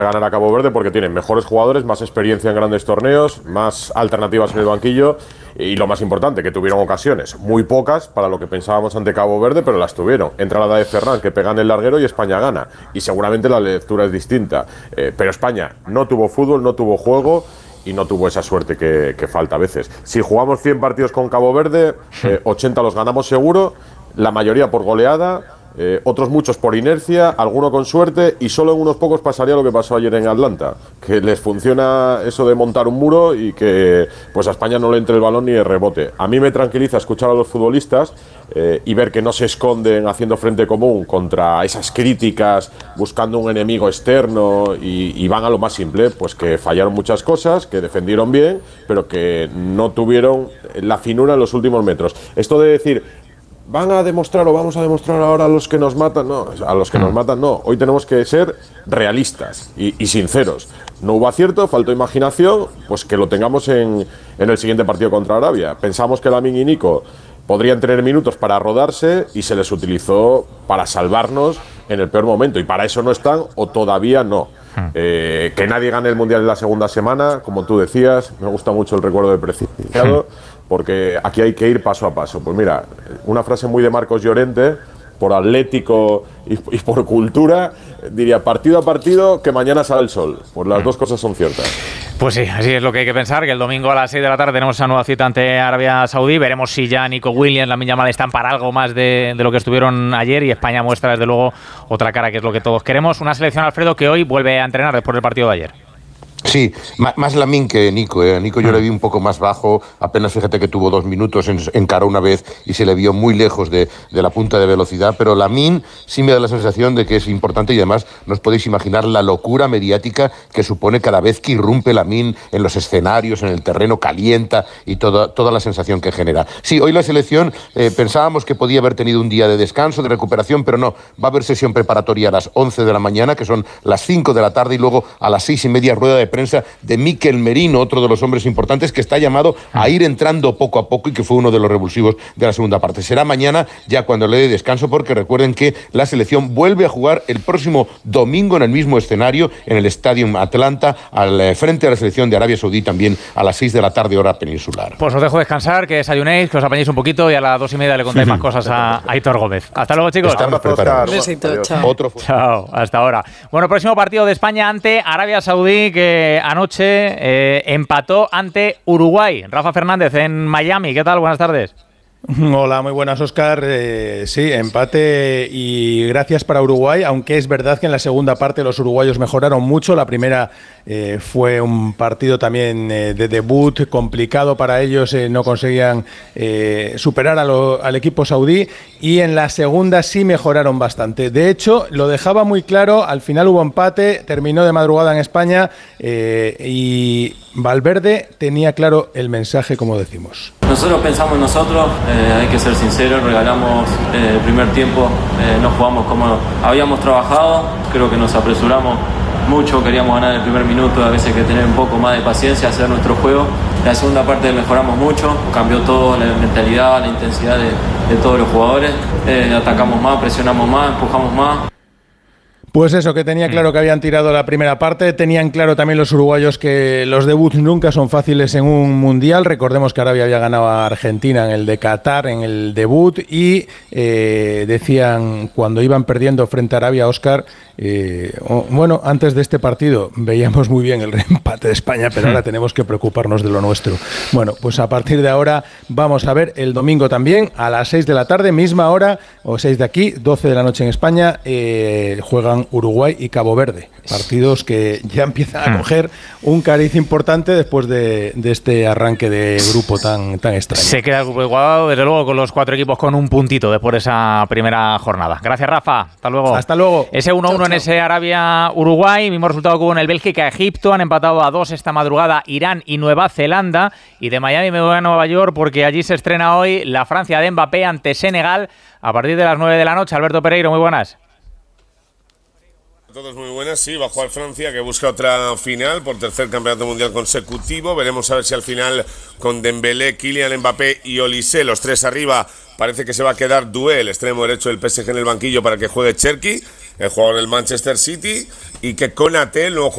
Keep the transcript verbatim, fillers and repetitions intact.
ganar a Cabo Verde porque tienen mejores jugadores, más experiencia en grandes torneos, más alternativas en el banquillo y lo más importante, que tuvieron ocasiones, muy pocas para lo que pensábamos ante Cabo Verde, pero las tuvieron. Entra la de Ferran, que pega en el larguero y España gana. Y seguramente la lectura es distinta. Eh, pero España no tuvo fútbol, no tuvo juego y no tuvo esa suerte que, que falta a veces. Si jugamos cien partidos con Cabo Verde, eh, ochenta los ganamos seguro, la mayoría por goleada. Eh, otros muchos por inercia, alguno con suerte y solo en unos pocos pasaría lo que pasó ayer en Atlanta, que les funciona eso de montar un muro y que pues a España no le entre el balón ni el rebote. A mí me tranquiliza escuchar a los futbolistas eh, y ver que no se esconden haciendo frente común contra esas críticas, buscando un enemigo externo y, y van a lo más simple, pues que fallaron muchas cosas, que defendieron bien, pero que no tuvieron la finura en los últimos metros. Esto de decir van a demostrar o vamos a demostrar ahora a los que nos matan, no, a los que nos matan no. Hoy tenemos que ser realistas y, y sinceros. No hubo acierto, faltó imaginación, pues que lo tengamos en, en el siguiente partido contra Arabia. Pensamos que Lamine y Nico podrían tener minutos para rodarse y se les utilizó para salvarnos en el peor momento. Y para eso no están o todavía no. Eh, que nadie gane el Mundial en la segunda semana, como tú decías, me gusta mucho el recuerdo del precipitado, porque aquí hay que ir paso a paso. Pues mira, una frase muy de Marcos Llorente, por atlético y, y por cultura, diría partido a partido que mañana sale el sol. Pues las dos cosas son ciertas. Pues sí, así es lo que hay que pensar, que el domingo a las seis de la tarde tenemos esa nueva cita ante Arabia Saudí. Veremos si ya Nico Williams, Lamine Yamal están para algo más de, de lo que estuvieron ayer y España muestra desde luego otra cara, que es lo que todos queremos. Una selección, Alfredo, que hoy vuelve a entrenar después del partido de ayer. Sí, más Lamine que Nico. ¿eh? Nico yo mm. le vi un poco más bajo, apenas fíjate que tuvo dos minutos, en, encaró una vez y se le vio muy lejos de, de la punta de velocidad, pero Lamine sí me da la sensación de que es importante y además no os podéis imaginar la locura mediática que supone cada vez que irrumpe Lamine en los escenarios, en el terreno, calienta y toda, toda la sensación que genera. Sí, hoy la selección eh, pensábamos que podía haber tenido un día de descanso, de recuperación, pero no, va a haber sesión preparatoria a las once de la mañana, que son las cinco de la tarde, y luego a las seis y media rueda de prensa de Mikel Merino, otro de los hombres importantes que está llamado a ir entrando poco a poco y que fue uno de los revulsivos de la segunda parte. Será mañana ya cuando le dé descanso, porque recuerden que la selección vuelve a jugar el próximo domingo en el mismo escenario, en el Stadium Atlanta, al frente de la selección de Arabia Saudí, también a las seis de la tarde hora peninsular. Pues os dejo descansar, que desayunéis, que os apañéis un poquito y a las dos y media le contáis más cosas a Aitor Gómez. Hasta luego, chicos. Estamos preparados. Besito, chao. Otro... chao, hasta ahora. Bueno, próximo partido de España ante Arabia Saudí, que anoche eh, empató ante Uruguay. Rafa Fernández en Miami, ¿qué tal? Buenas tardes. Hola, muy buenas, Óscar. Eh, sí, empate y gracias para Uruguay, aunque es verdad que en la segunda parte los uruguayos mejoraron mucho. La primera eh, fue un partido también eh, de debut complicado para ellos, eh, no conseguían eh, superar a lo, al equipo saudí, y en la segunda sí mejoraron bastante. De hecho, lo dejaba muy claro, al final hubo empate, terminó de madrugada en España eh, y Valverde tenía claro el mensaje, como decimos. Nosotros pensamos en nosotros, eh, hay que ser sinceros, regalamos eh, el primer tiempo, eh, no jugamos como habíamos trabajado, creo que nos apresuramos mucho, queríamos ganar el primer minuto, a veces hay que tener un poco más de paciencia, hacer nuestro juego. La segunda parte mejoramos mucho, cambió todo, la mentalidad, la intensidad de, de todos los jugadores, eh, atacamos más, presionamos más, empujamos más. Pues eso, que tenía claro que habían tirado la primera parte, tenían claro también los uruguayos que los debuts nunca son fáciles en un mundial. Recordemos que Arabia había ganado a Argentina en el de Qatar, en el debut, y eh, decían cuando iban perdiendo frente a Arabia, Óscar, eh, oh, bueno, antes de este partido veíamos muy bien el empate de España, pero ahora tenemos que preocuparnos de lo nuestro. Bueno, pues a partir de ahora vamos a ver el domingo también, a las seis de la tarde, misma hora, o seis de aquí, doce de la noche en España, eh, juegan Uruguay y Cabo Verde, partidos que ya empiezan a coger un cariz importante después de, de este arranque de grupo tan, tan extraño. Se queda el grupo igualado, desde luego, con los cuatro equipos con un puntito después de esa primera jornada. Gracias, Rafa. Hasta luego. Hasta luego. Ese uno uno en ese Arabia-Uruguay, mismo resultado que hubo en el Bélgica-Egipto, han empatado a dos esta madrugada Irán y Nueva Zelanda, y de Miami me voy a Nueva York porque allí se estrena hoy la Francia de Mbappé ante Senegal a partir de las nueve de la noche. Alberto Pereiro, muy buenas. Todos muy buenas, sí, va a jugar Francia, que busca otra final por tercer campeonato mundial consecutivo. Veremos a ver si al final con Dembélé, Kylian Mbappé y Olise, los tres arriba, parece que se va a quedar Doué, el extremo derecho del P S G, en el banquillo para que juegue Cherki, el jugador del Manchester City, y que Konaté, el nuevo